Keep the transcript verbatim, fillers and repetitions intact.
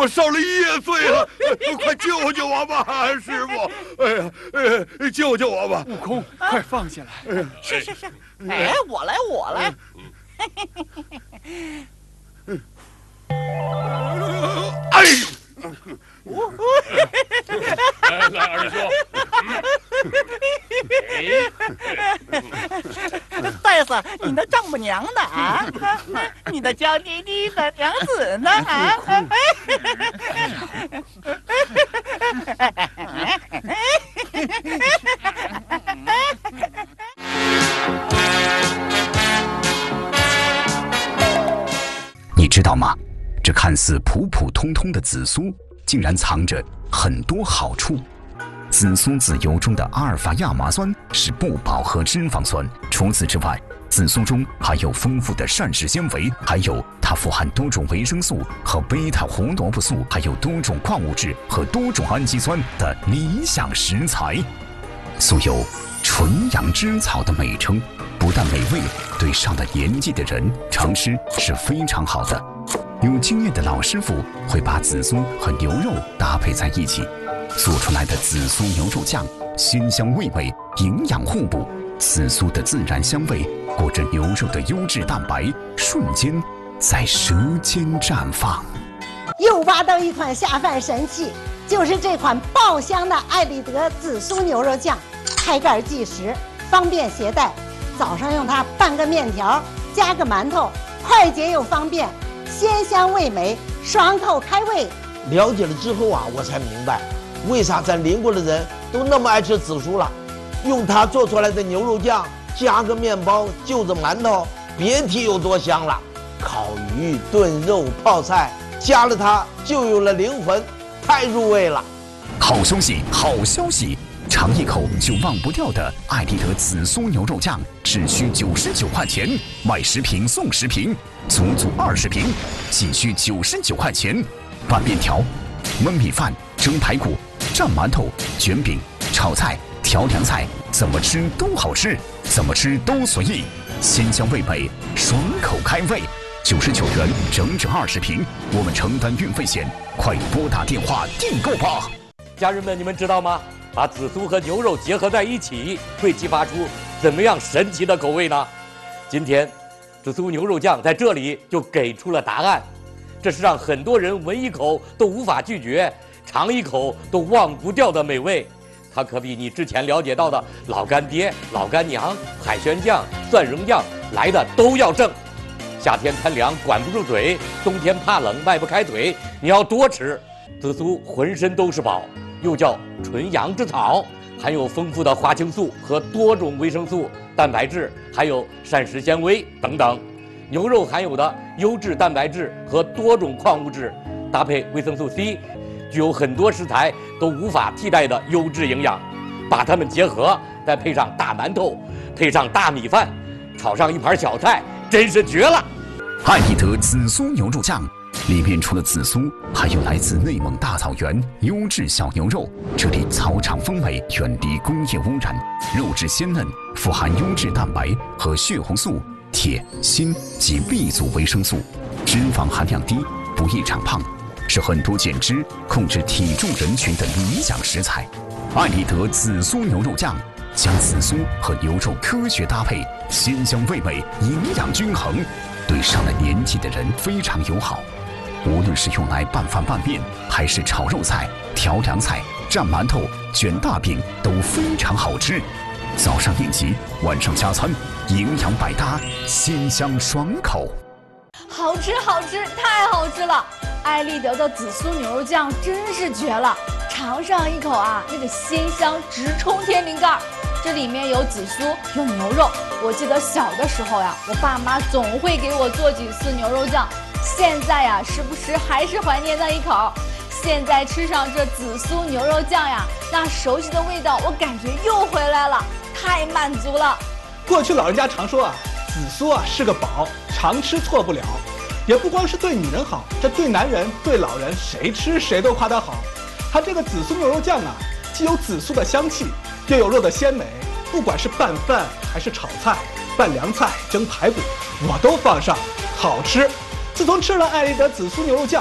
我烧了一夜醉了，快救救我吧，师傅！哎呀，哎，救救我吧！ 悟空，快放下来！ 哎呀， 是是是，哎，我来，我来。 哎， 来来，二师兄。 戴子，你的丈母娘呢？啊，你的娇滴滴的娘子呢？啊， 你知道吗？这看似普普通通的紫苏，竟然藏着很多好处。紫苏籽油中的阿尔法亚麻酸是不饱和脂肪酸，除此之外，紫苏中含有丰富的膳食纤维，还有它富含多种维生素和贝塔胡萝卜素，还有多种矿物质和多种氨基酸的理想食材，素有纯阳之草的美称。不但美味，对上了年纪的人常吃是非常好的。有经验的老师傅会把紫苏和牛肉搭配在一起，做出来的紫苏牛肉酱鲜香味美，营养互补。紫苏的自然香味裹着牛肉的优质蛋白，瞬间在舌尖绽放。 又挖到一款下饭神器，就是这款爆香的艾丽德紫苏牛肉酱，开盖即食，方便携带。早上用它拌个面条，加个馒头，快捷又方便，鲜香味美，爽口开胃。 了解了之后啊，我才明白，为啥咱邻国的人都那么爱吃紫苏了。用它做出来的牛肉酱，加个面包，就着馒头，别提有多香了。烤鱼、炖肉、泡菜，加了它就有了灵魂，太入味了。 好消息，好消息！尝一口就忘不掉的艾丽德紫苏牛肉酱，只需九十九块钱，买十瓶送十瓶，足足二十瓶，仅需九十九块钱。拌面条、焖米饭、蒸排骨、蘸馒头、卷饼、炒菜、调凉菜，怎么吃都好吃，怎么吃都随意，鲜香味美，爽口开胃。九十九元，整整二十瓶，我们承担运费险，快拨打电话订购吧！ 家人们，你们知道吗？把紫苏和牛肉结合在一起，会激发出怎么样神奇的口味呢？今天，紫苏牛肉酱在这里就给出了答案。这是让很多人闻一口都无法拒绝，尝一口都忘不掉的美味。它可比你之前了解到的老干爹、老干娘、海鲜酱、蒜蓉酱来的都要正。夏天贪凉管不住嘴，冬天怕冷迈不开腿，你要多吃。紫苏浑身都是宝，又叫纯阳之草，含有丰富的花青素和多种维生素、蛋白质，还有膳食纤维等等。牛肉含有的优质蛋白质和多种矿物质，搭配维生素 C， 具有很多食材都无法替代的优质营养。把它们结合，再配上大馒头，配上大米饭，炒上一盘小菜，真是绝了！ 艾丽德紫苏牛肉酱里面除了紫苏，还有来自内蒙大草原优质小牛肉，这里草场风味，远离工业污染，肉质鲜嫩，富含优质蛋白和血红素、铁、锌及 B 族维生素，脂肪含量低，不易长胖，是很多减脂、控制体重人群的理想食材。艾丽德紫苏牛肉酱将紫苏和牛肉科学搭配，鲜香味美，营养均衡，对上了年纪的人非常友好。无论是用来拌饭拌面，还是炒肉菜、调凉菜、蘸馒头、卷大饼，都非常好吃。早上应急，晚上加餐，营养百搭，鲜香爽口。 好吃好吃，太好吃了！艾丽德的紫苏牛肉酱真是绝了，尝上一口啊，那个鲜香直冲天灵盖。这里面有紫苏，有牛肉。我记得小的时候呀，我爸妈总会给我做几次牛肉酱。现在呀，时不时还是怀念那一口。现在吃上这紫苏牛肉酱呀，那熟悉的味道，我感觉又回来了，太满足了。 过去老人家常说啊，紫苏啊是个宝，常吃错不了。也不光是对女人好，这对男人、对老人，谁吃谁都夸它好。它这个紫苏牛肉酱啊，既有紫苏的香气，又有肉的鲜美，不管是拌饭还是炒菜、拌凉菜、蒸排骨，我都放上，好吃。自从吃了艾丽德紫苏牛肉酱，